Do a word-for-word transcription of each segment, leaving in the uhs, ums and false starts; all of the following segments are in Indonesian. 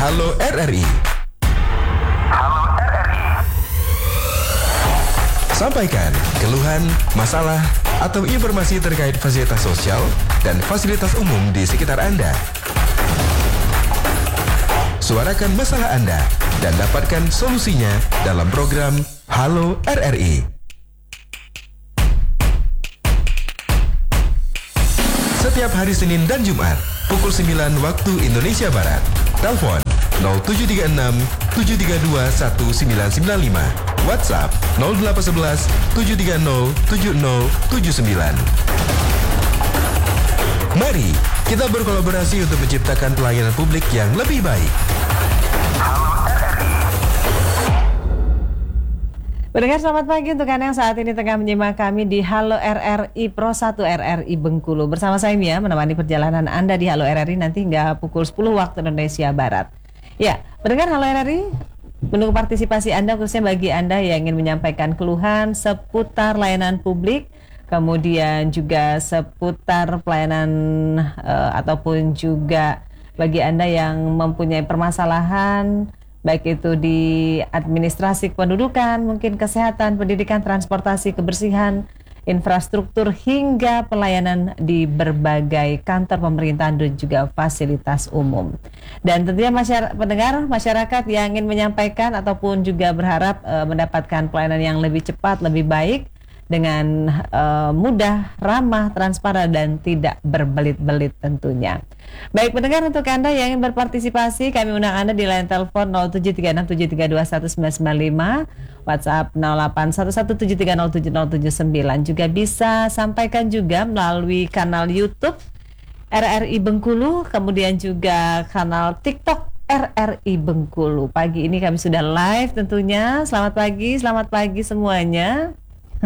Halo R R I. Halo R R I. Sampaikan keluhan, masalah, atau informasi terkait fasilitas sosial dan fasilitas umum di sekitar Anda. Suarakan masalah Anda dan dapatkan solusinya dalam program Halo R R I. Setiap hari Senin dan Jumat, pukul sembilan waktu Indonesia Barat. Telepon nol tujuh tiga enam tujuh tiga dua satu sembilan sembilan lima. WhatsApp nol delapan satu satu tujuh tiga nol tujuh nol tujuh sembilan. Mari kita berkolaborasi untuk menciptakan pelayanan publik yang lebih baik. Pendengar selamat pagi untuk Anda yang saat ini tengah menyimak kami di Halo R R I Pro satu R R I Bengkulu. Bersama saya Mia menemani perjalanan Anda di Halo R R I nanti hingga pukul sepuluh waktu Indonesia Barat. Ya, pendengar Halo R R I, menunggu partisipasi Anda khususnya bagi Anda yang ingin menyampaikan keluhan seputar layanan publik, kemudian juga seputar pelayanan uh, ataupun juga bagi Anda yang mempunyai permasalahan baik itu di administrasi kependudukan, mungkin kesehatan, pendidikan, transportasi, kebersihan, infrastruktur, hingga pelayanan di berbagai kantor pemerintahan dan juga fasilitas umum. Dan tentunya masyarakat, pendengar, masyarakat yang ingin menyampaikan ataupun juga berharap e, mendapatkan pelayanan yang lebih cepat, lebih baik, dengan e, mudah, ramah, transparan, dan tidak berbelit-belit tentunya. Baik pendengar, untuk Anda yang ingin berpartisipasi, kami undang Anda di line telepon nol tujuh tiga enam tujuh tiga dua satu sembilan sembilan lima, WhatsApp nol delapan satu satu tujuh tiga nol tujuh nol tujuh sembilan. Juga bisa sampaikan juga melalui kanal YouTube R R I Bengkulu, kemudian juga kanal TikTok R R I Bengkulu. Pagi ini kami sudah live tentunya. Selamat pagi, selamat pagi semuanya.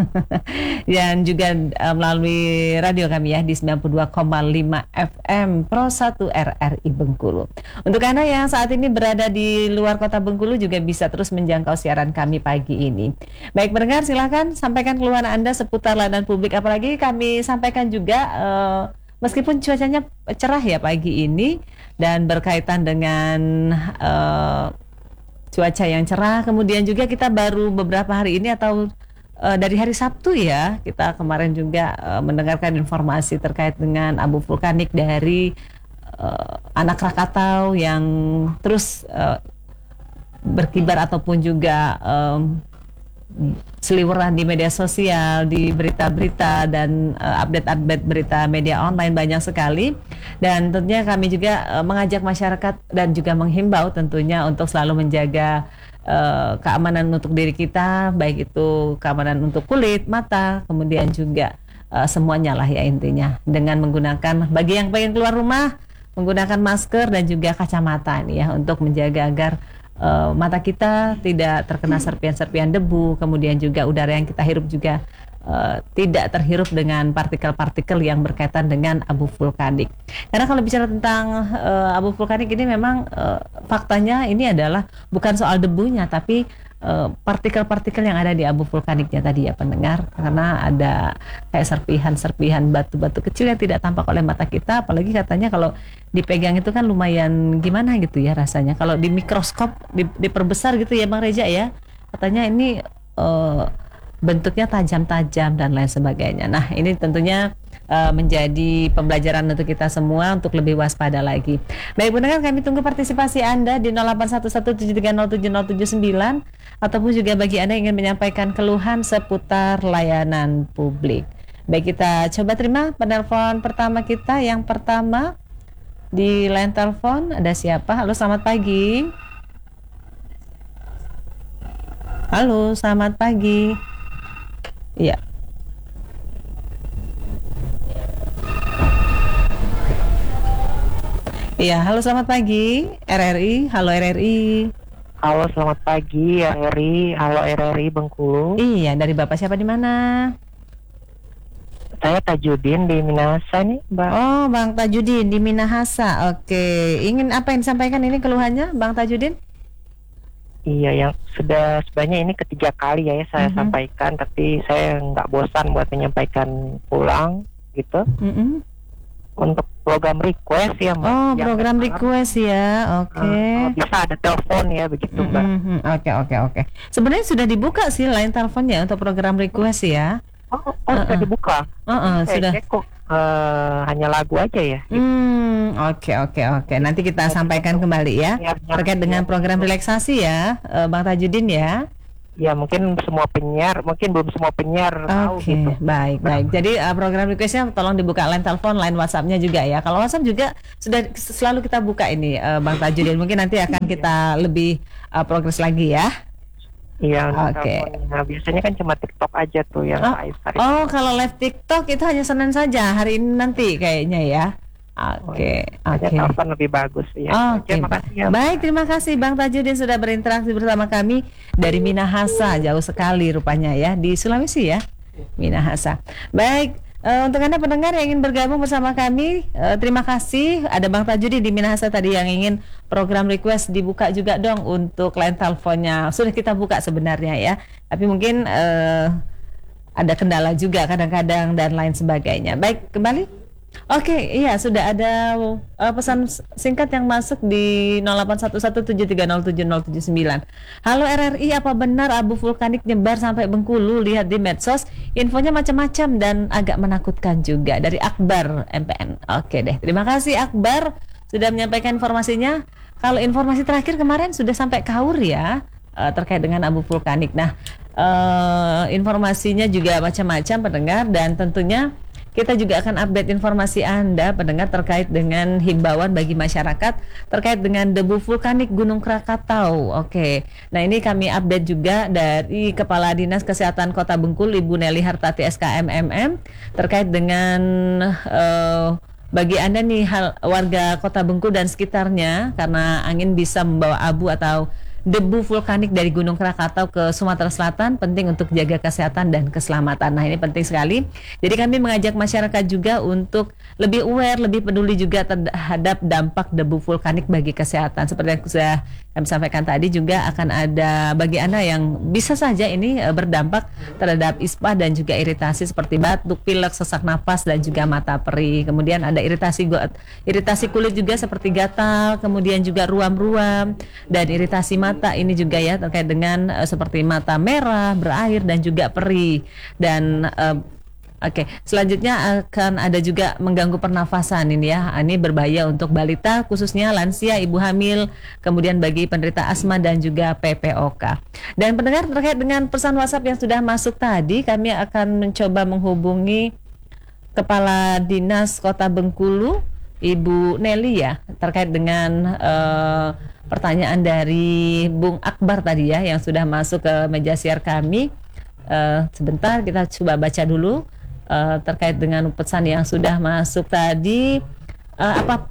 Dan juga uh, melalui radio kami ya di sembilan puluh dua koma lima F M Pro satu R R I Bengkulu. Untuk Anda yang saat ini berada di luar kota Bengkulu juga bisa terus menjangkau siaran kami pagi ini. Baik pendengar, silakan sampaikan keluhan Anda seputar layanan publik, apalagi kami sampaikan juga uh, meskipun cuacanya cerah ya pagi ini dan berkaitan dengan uh, cuaca yang cerah, kemudian juga kita baru beberapa hari ini atau Uh, dari hari Sabtu ya, kita kemarin juga uh, mendengarkan informasi terkait dengan abu vulkanik dari uh, anak Krakatau yang terus uh, berkibar ataupun juga um, seliweran di media sosial, di berita-berita dan uh, update-update berita media online banyak sekali. Dan tentunya kami juga uh, mengajak masyarakat dan juga menghimbau tentunya untuk selalu menjaga Uh, keamanan untuk diri kita, baik itu keamanan untuk kulit, mata, kemudian juga uh, semuanya lah ya intinya, dengan menggunakan, bagi yang pengen keluar rumah, menggunakan masker dan juga kacamata nih ya, untuk menjaga agar uh, mata kita tidak terkena serpian-serpian debu, kemudian juga udara yang kita hirup juga Uh, tidak terhirup dengan partikel-partikel yang berkaitan dengan abu vulkanik. Karena kalau bicara tentang uh, abu vulkanik ini memang uh, faktanya ini adalah bukan soal debunya, tapi uh, partikel-partikel yang ada di abu vulkaniknya tadi ya pendengar. Karena ada kayak serpihan-serpihan batu-batu kecil yang tidak tampak oleh mata kita, apalagi katanya kalau dipegang itu kan lumayan gimana gitu ya rasanya. Kalau di mikroskop di, diperbesar gitu ya Bang Reja ya, katanya ini uh, bentuknya tajam-tajam dan lain sebagainya. Nah ini tentunya uh, menjadi pembelajaran untuk kita semua untuk lebih waspada lagi. Baik pendengar, kami tunggu partisipasi Anda di nol delapan satu satu tujuh tiga nol tujuh nol tujuh sembilan, ataupun juga bagi Anda yang ingin menyampaikan keluhan seputar layanan publik. Baik, kita coba terima penelpon pertama kita. Yang pertama di line telepon ada siapa? Halo, selamat pagi. Halo, selamat pagi. Iya. Iya, halo selamat pagi R R I, halo R R I. Halo selamat pagi R R I, halo R R I Bengkulu. Iya, dari Bapak siapa di mana? Saya Tajudin di Minahasa nih, Mbak. Oh, Bang Tajudin di Minahasa. Oke, ingin apa yang disampaikan ini keluhannya, Bang Tajudin? Iya, yang sudah sebenarnya ini ketiga kali ya, ya saya mm-hmm. sampaikan, tapi saya nggak bosan buat menyampaikan ulang gitu. Mm-hmm. untuk program request ya Mbak. Oh, Yang program memang, request ya. Oke. eh, bisa ada telepon ya begitu Mbak. Mhm, Oke, oke, oke. Sebenarnya sudah dibuka sih line teleponnya untuk program request ya. Oh, oh sudah Uh-uh. dibuka. Uh-uh, Saya sudah. cek kok eh, hanya lagu aja ya. Hmm, oke, oke, oke. Nanti kita sampaikan kembali ya Penyiar-penyiar, terkait dengan ya. program relaksasi ya, eh, Bang Tajudin ya. Ya mungkin semua penyiar, mungkin belum semua penyiar tahu Oke, gitu. baik, baik. Jadi uh, program requestnya tolong dibuka line telepon, line WhatsApp-nya juga ya. Kalau WhatsApp juga sudah selalu kita buka ini, uh, Bang Tajudin. Mungkin nanti akan kita lebih uh, progres lagi ya. Iya, untuk Oke. teleponnya. Biasanya kan cuma TikTok aja tuh yang Oh, live hari oh, ini. kalau live TikTok itu hanya Senin saja, hari ini nanti kayaknya ya. Oke, Hanya oke. telepon lebih bagus ya. Oke, Terima kasih ya. baik, terima kasih Bang Tajudin sudah berinteraksi bersama kami dari Minahasa, jauh sekali rupanya ya, di Sulawesi ya, Minahasa. Baik, eh, untuk Anda pendengar yang ingin bergabung bersama kami, eh, terima kasih. Ada Bang Tajudin di Minahasa tadi yang ingin program request dibuka juga dong untuk line teleponnya. Sudah kita buka sebenarnya ya, tapi mungkin eh, ada kendala juga kadang-kadang dan lain sebagainya. Baik, kembali. Oke, iya sudah ada uh, pesan singkat yang masuk di nol delapan satu satu tujuh tiga nol tujuh nol tujuh sembilan. Halo R R I, apa benar abu vulkanik nyebar sampai Bengkulu? Lihat di medsos, infonya macam-macam dan agak menakutkan juga. Dari Akbar M P N. Oke deh, terima kasih Akbar sudah menyampaikan informasinya. Kalau informasi terakhir kemarin sudah sampai Kaur ya, uh, terkait dengan abu vulkanik. Nah, uh, informasinya juga macam-macam pendengar, dan tentunya kita juga akan update informasi Anda pendengar terkait dengan himbauan bagi masyarakat terkait dengan debu vulkanik Gunung Krakatau. Oke, nah ini kami update juga dari Kepala Dinas Kesehatan Kota Bengkulu Ibu Nelly Hartati S K M M M terkait dengan uh, bagi Anda nih hal, warga Kota Bengkulu dan sekitarnya, karena angin bisa membawa abu atau debu vulkanik dari Gunung Krakatau ke Sumatera Selatan, penting untuk jaga kesehatan dan keselamatan. Nah, ini penting sekali. Jadi kami mengajak masyarakat juga untuk lebih aware, lebih peduli juga terhadap dampak debu vulkanik bagi kesehatan. Seperti yang sudah kami sampaikan tadi, juga akan ada bagi Anda yang bisa saja ini berdampak terhadap ispa dan juga iritasi seperti batuk, pilek, sesak napas dan juga mata perih. Kemudian ada iritasi iritasi kulit juga seperti gatal, kemudian juga ruam-ruam dan iritasi mata. Ini juga ya terkait dengan uh, seperti mata merah, berair dan juga perih. Dan uh, oke, okay, selanjutnya akan ada juga mengganggu pernafasan ini ya. Ini berbahaya untuk balita, khususnya lansia, ibu hamil, kemudian bagi penderita asma dan juga P P O K. Dan pendengar, terkait dengan pesan WhatsApp yang sudah masuk tadi, kami akan mencoba menghubungi Kepala Dinas Kota Bengkulu Ibu Nelly ya, terkait dengan uh, pertanyaan dari Bung Akbar tadi ya, yang sudah masuk ke meja siar kami. Uh, sebentar kita coba baca dulu uh, terkait dengan pesan yang sudah masuk tadi. Uh, apa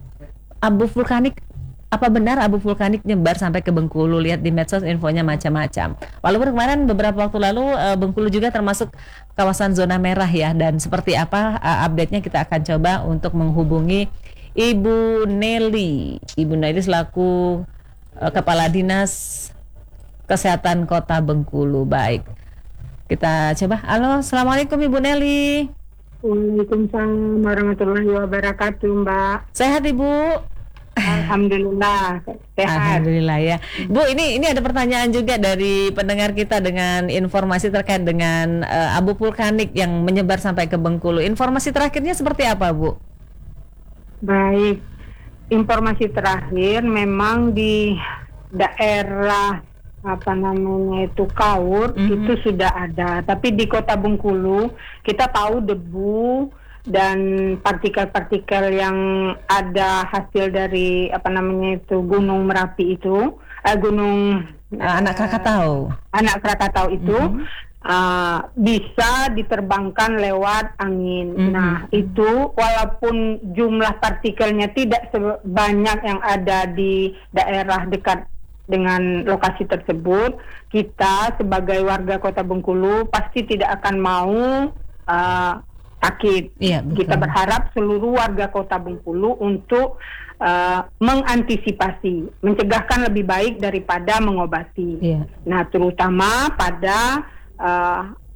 abu vulkanik? Apa benar abu vulkanik nyebar sampai ke Bengkulu? Lihat di medsos infonya macam-macam. Walaupun kemarin beberapa waktu lalu uh, Bengkulu juga termasuk kawasan zona merah ya. Dan seperti apa uh, update-nya kita akan coba untuk menghubungi Ibu Nelly. Ibu Nelly selaku uh, Kepala Dinas Kesehatan Kota Bengkulu. Baik, kita coba. Halo, Assalamualaikum Ibu Nelly. Waalaikumsalam warahmatullahi wabarakatuh, Mbak. Sehat Ibu? Alhamdulillah sehat. Alhamdulillah ya. Bu, ini ini ada pertanyaan juga dari pendengar kita dengan informasi terkait dengan uh, abu vulkanik yang menyebar sampai ke Bengkulu. Informasi terakhirnya seperti apa, Bu? Baik, informasi terakhir memang di daerah apa namanya itu Kaur Mm-hmm. itu sudah ada, tapi di Kota Bengkulu kita tahu debu dan partikel-partikel yang ada hasil dari apa namanya itu Gunung Merapi itu, eh, Gunung Uh, anak Krakatau. anak Krakatau itu Mm-hmm. uh, bisa diterbangkan lewat angin. Mm-hmm. Nah, itu walaupun jumlah partikelnya tidak sebanyak yang ada di daerah dekat dengan lokasi tersebut, kita sebagai warga Kota Bengkulu pasti tidak akan mau uh, sakit. Iya, betul. Kita berharap seluruh warga Kota Bengkulu untuk uh, mengantisipasi, mencegahkan lebih baik daripada mengobati. Iya. Nah, terutama pada uh,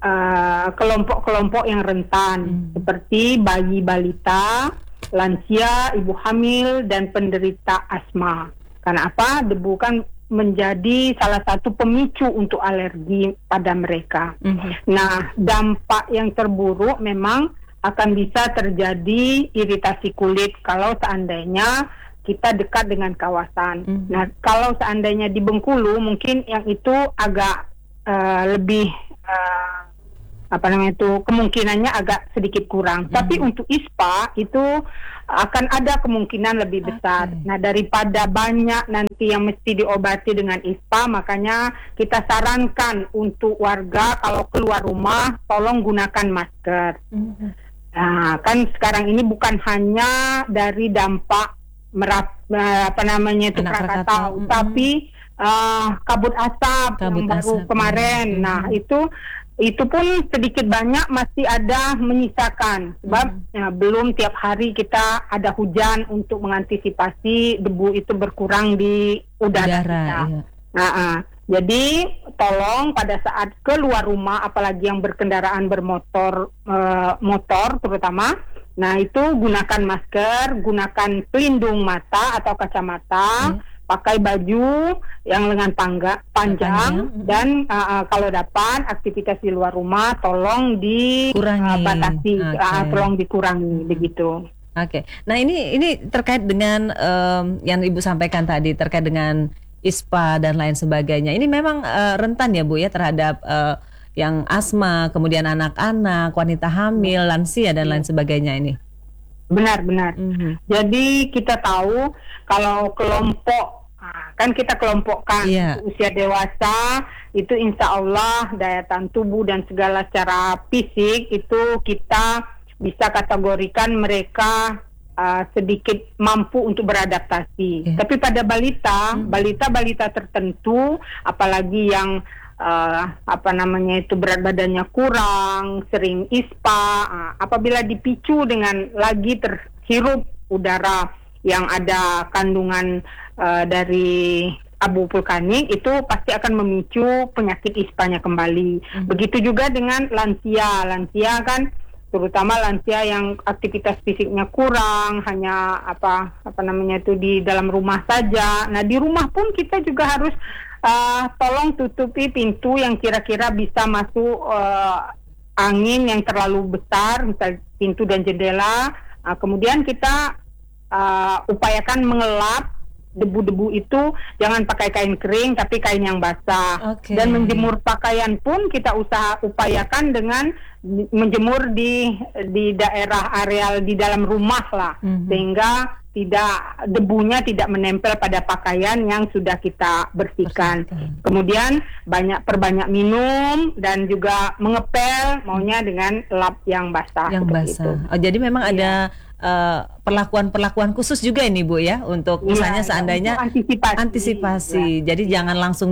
uh, kelompok-kelompok yang rentan Hmm. seperti bayi balita, lansia, ibu hamil, dan penderita asma. Karena apa? Debu kan menjadi salah satu pemicu untuk alergi pada mereka. Mhm. Nah, dampak yang terburuk memang akan bisa terjadi iritasi kulit kalau seandainya kita dekat dengan kawasan. Mhm. Nah, kalau seandainya di Bengkulu mungkin yang itu agak uh, lebih uh, apa namanya itu kemungkinannya agak sedikit kurang. Mhm. Tapi untuk I S P A itu akan ada kemungkinan lebih besar. Oke. Nah, daripada banyak nanti yang mesti diobati dengan I S P A, makanya kita sarankan untuk warga kalau keluar rumah tolong gunakan masker. Mhm. Nah, kan sekarang ini bukan hanya dari dampak merap, eh, apa namanya itu Anak Krakatau, Krakatau, mm-mm. tapi eh, kabut asap Kabut yang baru asap, kemarin. mm-mm. Nah, itu itu pun sedikit banyak masih ada menyisakan sebab Mm-mm. ya, belum tiap hari kita ada hujan untuk mengantisipasi debu itu berkurang di udara, Udara, kita. iya. Nah, ah. Jadi tolong pada saat keluar rumah, apalagi yang berkendaraan bermotor, eh, motor terutama, nah itu gunakan masker, gunakan pelindung mata atau kacamata, Iya. pakai baju yang lengan pangga, panjang, Panjang, dan eh, eh, kalau dapat aktivitas di luar rumah tolong Kurangi. dibatasi, Oke. tolong dikurangi begitu. Oke, nah ini ini terkait dengan em, yang Ibu sampaikan tadi terkait dengan I S P A dan lain sebagainya. Ini memang eh, rentan ya Bu ya terhadap eh, yang asma, kemudian anak-anak, wanita hamil, lansia dan lain sebagainya ini. Benar-benar. Mhm. Jadi kita tahu kalau kelompok, ah, kan kita kelompokkan Iya. usia dewasa itu insya Allah daya tahan tubuh dan segala secara fisik itu kita bisa kategorikan mereka ah, sedikit mampu untuk beradaptasi. Iya. Tapi pada balita, Hmm. balita-balita tertentu, apalagi yang ah, apa namanya itu berat badannya kurang, sering I S P A, ah, apabila dipicu dengan lagi terhirup udara yang ada kandungan ah, dari abu vulkanik, itu pasti akan memicu penyakit I S P A-nya kembali. Hmm. Begitu juga dengan lansia, lansia kan terutama lansia yang aktivitas fisiknya kurang, hanya apa apa namanya itu di dalam rumah saja. Nah, di rumah pun kita juga harus uh, tolong tutupi pintu yang kira-kira bisa masuk uh, angin yang terlalu besar, misal pintu dan jendela. Uh, kemudian kita uh, upayakan mengelap debu-debu itu, jangan pakai kain kering tapi kain yang basah. Oke. Dan menjemur pakaian pun kita usaha upayakan dengan menjemur di di daerah areal di dalam rumah lah, Mhm. sehingga tidak debunya tidak menempel pada pakaian yang sudah kita bersihkan. Bersihkan. Kemudian banyak perbanyak minum dan juga mengepel, maunya dengan lap yang basah. Yang seperti basah. itu. Oh, jadi memang Iya. ada eh, perlakuan-perlakuan khusus juga ini Bu ya untuk Iya, misalnya iya, seandainya untuk antisipasi. antisipasi. Iya. Jadi jangan langsung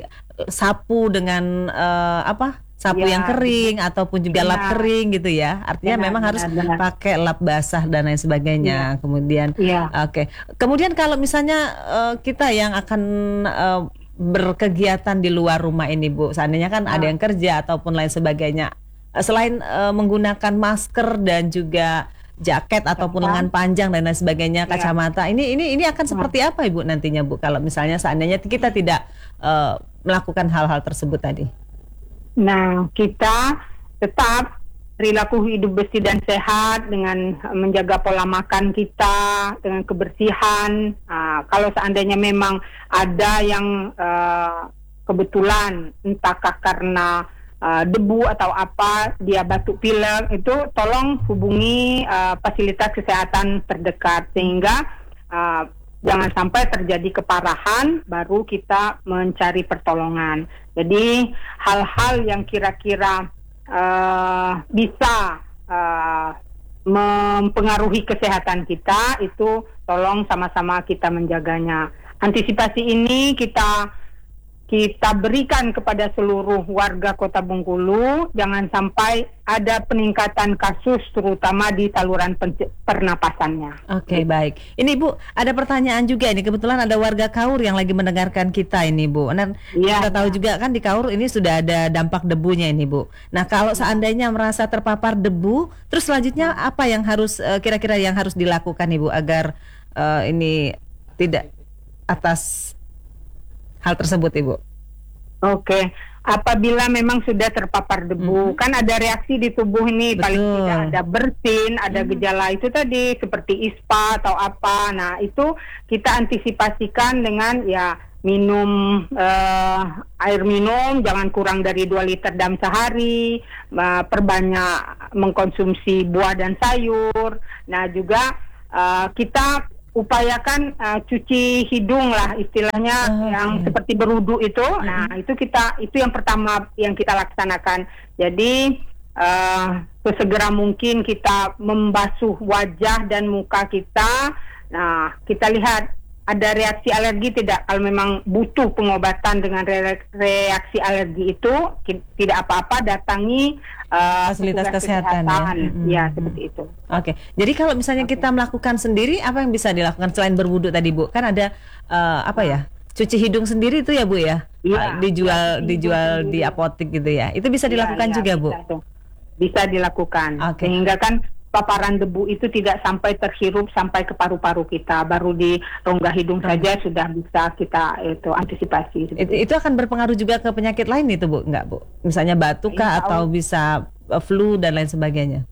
disapu dengan eh, apa? Sapu Iya, yang kering ataupun juga lap benar. kering gitu ya. Artinya Benar, memang benar, harus benar. pakai lap basah dan lain sebagainya. Kemudian Iya. oke. Kemudian kalau misalnya eh, kita yang akan eh, berkegiatan di luar rumah ini Bu, seandainya kan ada yang kerja ataupun lain sebagainya. Eh, Selain eh, menggunakan masker dan juga jaket ataupun lengan panjang dan lain sebagainya, Ya. kacamata. Ini ini ini akan seperti apa Ibu nantinya Bu kalau misalnya seandainya kita tidak eh, melakukan hal-hal tersebut tadi? Nah, kita tetap perilaku hidup bersih dan sehat dengan menjaga pola makan kita, dengan kebersihan. Ah, kalau seandainya memang ada yang ah, kebetulan entahkah karena ah, debu atau apa dia batuk pilek, itu tolong hubungi ah, fasilitas kesehatan terdekat sehingga ah, jangan sampai terjadi keparahan baru kita mencari pertolongan. Jadi hal-hal yang kira-kira uh, bisa uh, mempengaruhi kesehatan kita itu tolong sama-sama kita menjaganya. Antisipasi ini kita kita berikan kepada seluruh warga Kota Bengkulu, jangan sampai ada peningkatan kasus terutama di saluran pen- pernapasannya. Oke, baik. Ini Bu, ada pertanyaan juga ini. Kebetulan ada warga Kaur yang lagi mendengarkan kita ini, Bu. Dan Ya, kita tahu ya. juga kan di Kaur ini sudah ada dampak debunya ini, Bu. Nah, kalau seandainya merasa terpapar debu, terus selanjutnya apa yang harus eh, kira-kira yang harus dilakukan, Ibu, agar eh, ini tidak atas hal tersebut, Ibu? Oke, apabila memang sudah terpapar debu, Hmm. kan ada reaksi di tubuh ini, paling Betul. tidak ada bersin, ada Hmm. gejala itu tadi seperti ispa atau apa. Nah, itu kita antisipasikan dengan ya minum eh, air minum jangan kurang dari dua liter dalam sehari, eh, perbanyak mengkonsumsi buah dan sayur. Nah, juga eh, kita upayakan uh, cuci hidung lah istilahnya, Oh, yang oke. seperti berwudu itu. Nah, itu kita itu yang pertama yang kita laksanakan. Jadi uh, sesegera mungkin kita membasuh wajah dan muka kita. Nah, kita lihat ada reaksi alergi tidak. Kalau memang butuh pengobatan dengan re- reaksi alergi itu, ki- tidak apa-apa, datangi uh, Fasilitas petugas kesehatan, ya. Mm-mm. Ya, seperti itu. Oke, jadi kalau misalnya kita melakukan sendiri, apa yang bisa dilakukan selain berwudu tadi, Bu? Kan ada eh, apa ya? Cuci hidung sendiri itu ya, Bu ya? Iya, Ah, dijual cuci hidung dijual di sendiri. apotek gitu ya. Itu bisa Iya, dilakukan iya, juga, Bu? bisa tuh. Bisa dilakukan. Oke. Sehingga kan paparan debu itu tidak sampai terhirup sampai ke paru-paru kita. Baru di rongga hidung saja sudah bisa kita itu antisipasi. Itu, itu akan berpengaruh juga ke penyakit lain itu, Bu? Enggak, Bu? Misalnya batuk kah Insya atau Allah. bisa eh, flu dan lain sebagainya?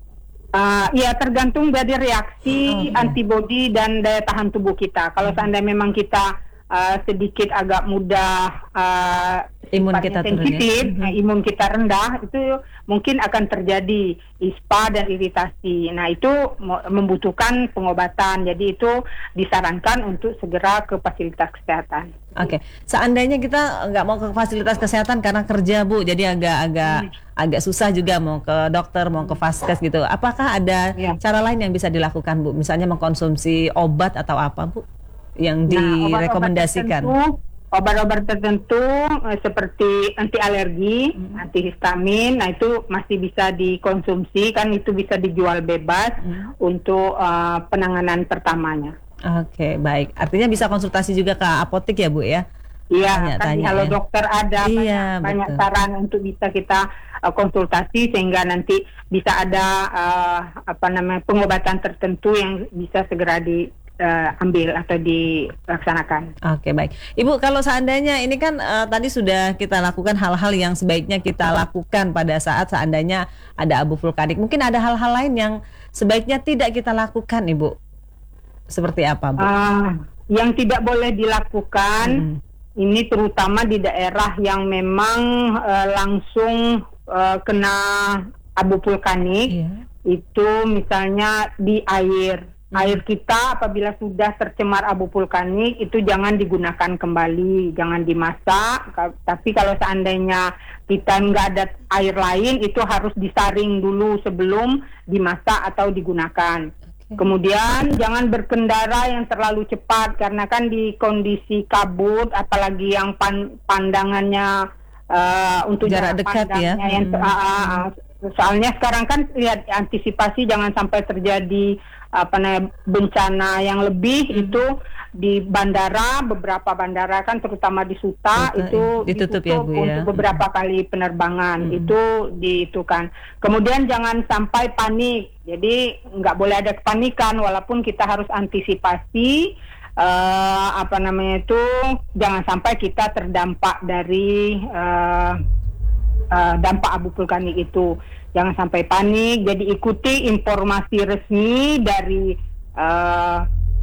Uh, ya tergantung dari reaksi Oke. antibodi dan daya tahan tubuh kita. Kalau seandainya memang kita uh, sedikit agak mudah uh, Imun sifatnya kita turun, ya. sensitif, Mhm. nah, imun kita rendah, itu mungkin akan terjadi ispa dan iritasi. Nah, itu mo- membutuhkan pengobatan. Jadi itu disarankan untuk segera ke fasilitas kesehatan. Oke, seandainya kita nggak mau ke fasilitas kesehatan karena kerja, Bu, jadi agak-agak agak susah juga mau ke dokter, mau ke vaskes gitu. Apakah ada Iya. cara lain yang bisa dilakukan, Bu? Misalnya mengkonsumsi obat atau apa, Bu, yang Nah, obat-obat direkomendasikan? tertentu, obat-obat tertentu eh, seperti anti alergi, Hmm. antihistamin, nah itu masih bisa dikonsumsi, kan itu bisa dijual bebas Hmm. untuk eh, penanganan pertamanya. Oke, baik. Artinya bisa konsultasi juga ke apotek ya, Bu ya? Iya, kan di Tanya-tanya, Halo ya. Dokter ada Iya, banyak, banyak betul. saran untuk bisa kita eh, konsultasi sehingga nanti bisa ada eh, apa namanya pengobatan tertentu yang bisa segera diambil atau dilaksanakan. Oke, baik. Ibu, kalau seandainya ini kan eh, tadi sudah kita lakukan hal-hal yang sebaiknya kita lakukan pada saat seandainya ada abu vulkanik. Mungkin ada hal-hal lain yang sebaiknya tidak kita lakukan, Ibu. Seperti apa, Bu? Ah, yang tidak boleh dilakukan Mm. ini terutama di daerah yang memang eh, langsung eh, kena abu vulkanik, Iya. itu misalnya di air. Hmm. Air kita apabila sudah tercemar abu vulkanik itu jangan digunakan kembali, jangan dimasak. Ka- Tapi kalau seandainya kita nggak ada air lain itu harus disaring dulu sebelum dimasak atau digunakan. Kemudian jangan berkendara yang terlalu cepat karena kan di kondisi kabut apalagi yang pan- pandangannya eh, untuk Jarak dekat ya. pandangnya yang Hmm. ah, ah, ah. Soalnya sekarang kan lihat antisipasi jangan sampai terjadi apa namanya bencana yang lebih Hmm. itu di bandara, beberapa bandara kan terutama di Suta Suta, itu iya. Ditutup ya, Bu, ya. untuk beberapa kali penerbangan. Hmm. Itu di itu kan. Kemudian jangan sampai panik. Jadi nggak boleh ada kepanikan walaupun kita harus antisipasi eh, apa namanya itu jangan sampai kita terdampak dari eh, eh, dampak abu vulkanik itu. Jangan sampai panik. Jadi ikuti informasi resmi dari eh,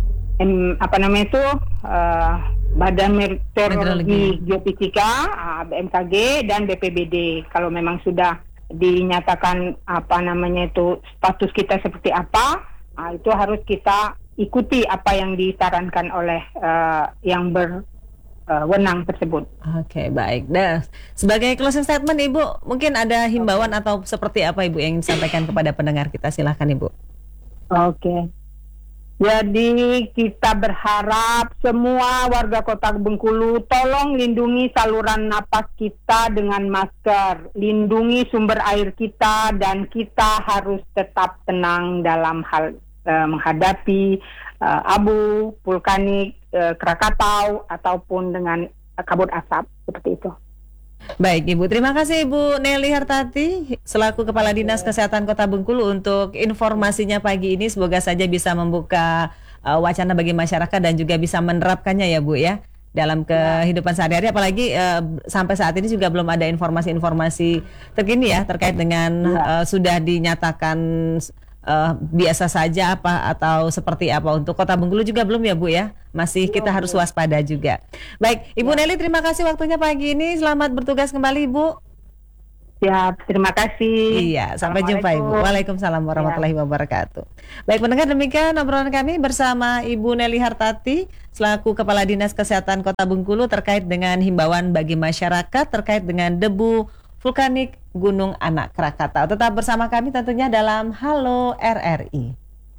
em, apa namanya itu eh, Badan Meteorologi Meteorologi. Geofisika, ah, B M K G dan B P B D. Kalau memang sudah dinyatakan apa namanya itu status kita seperti apa, ah, itu harus kita ikuti apa yang disarankan oleh eh, yang berwenang tersebut. Oke, baik. Nah, sebagai closing statement, Ibu, mungkin ada himbauan atau seperti apa, Ibu, yang ingin disampaikan kepada pendengar kita? Silahkan, Ibu. Oke. Jadi kita berharap semua warga Kota Bengkulu tolong lindungi saluran napas kita dengan masker, lindungi sumber air kita, dan kita harus tetap tenang dalam hal uh, menghadapi uh, abu vulkanik, uh, Krakatau ataupun dengan uh, kabut asap seperti itu. Baik Ibu, terima kasih Ibu Nelly Hartati selaku Kepala Dinas Kesehatan Kota Bengkulu untuk informasinya pagi ini. Semoga saja bisa membuka uh, wacana bagi masyarakat dan juga bisa menerapkannya ya Bu ya dalam kehidupan sehari-hari. Apalagi uh, sampai saat ini juga belum ada informasi-informasi terkini ya terkait dengan uh, sudah dinyatakan uh, biasa saja apa atau seperti apa untuk Kota Bengkulu juga belum ya Bu ya. Masih kita harus waspada juga. Baik, Ibu ya. Nelly terima kasih waktunya pagi ini. Selamat bertugas kembali Ibu. Siap, terima kasih. Iya, sampai jumpa Ibu. Waalaikumsalam warahmatullahi ya. wabarakatuh. Baik pendengar, demikian obrolan kami bersama Ibu Nelly Hartati selaku Kepala Dinas Kesehatan Kota Bengkulu terkait dengan himbauan bagi masyarakat terkait dengan debu vulkanik Gunung Anak Krakatau. Tetap bersama kami tentunya dalam Halo R R I.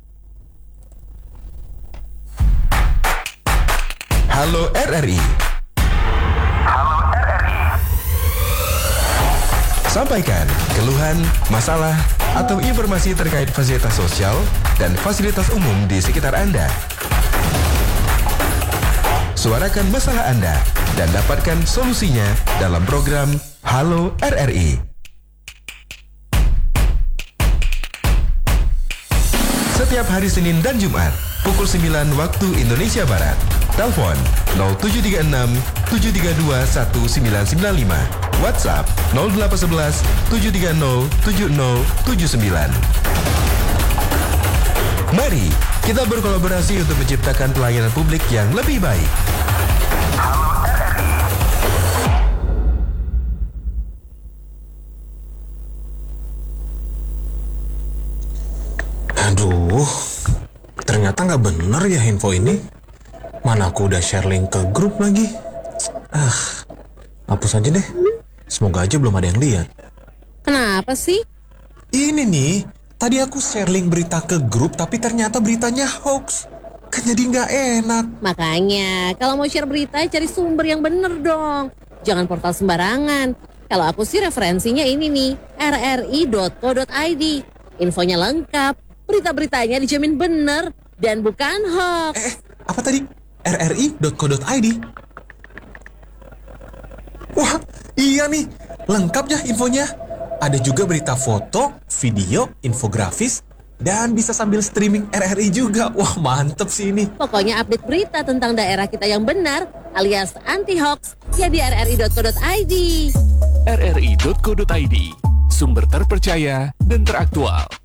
Halo R R I. Halo R R I. Sampaikan keluhan, masalah, atau informasi terkait fasilitas sosial dan fasilitas umum di sekitar Anda. Suarakan masalah Anda dan dapatkan solusinya dalam program Halo R R I. Setiap hari Senin dan Jumat, pukul sembilan waktu Indonesia Barat. Telepon nol tujuh tiga enam tujuh tiga dua satu sembilan sembilan lima. WhatsApp nol delapan satu satu tujuh tiga nol tujuh nol tujuh sembilan. Mari kita berkolaborasi untuk menciptakan pelayanan publik yang lebih baik. Halo R R I. Aduh, ternyata nggak bener ya info ini. Mana aku udah share link ke grup lagi. Ah, hapus aja deh. Semoga aja belum ada yang lihat. Kenapa sih? Ini nih, tadi aku share link berita ke grup tapi ternyata beritanya hoax. Kan jadi nggak enak. Makanya, kalau mau share berita cari sumber yang bener dong. Jangan portal sembarangan. Kalau aku sih referensinya ini nih, r r i dot co dot i d. Infonya lengkap, berita-beritanya dijamin bener dan bukan hoax. Eh, apa tadi? r r i dot co dot i d. Wah, iya nih, lengkap ya infonya. Ada juga berita foto, video, infografis, dan bisa sambil streaming R R I juga. Wah, mantep sih ini. Pokoknya update berita tentang daerah kita yang benar alias anti hoax ya di r r i dot co dot i d. r r i dot co dot i d, sumber terpercaya dan teraktual.